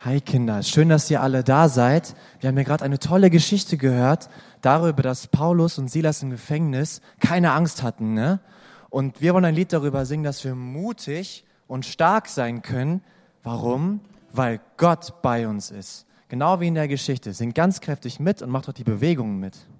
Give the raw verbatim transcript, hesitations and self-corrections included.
Hi Kinder, schön, dass ihr alle da seid. Wir haben ja gerade eine tolle Geschichte gehört darüber, dass Paulus und Silas im Gefängnis keine Angst hatten, ne? Und wir wollen ein Lied darüber singen, dass wir mutig und stark sein können. Warum? Weil Gott bei uns ist. Genau wie in der Geschichte. Singt ganz kräftig mit und macht doch die Bewegungen mit.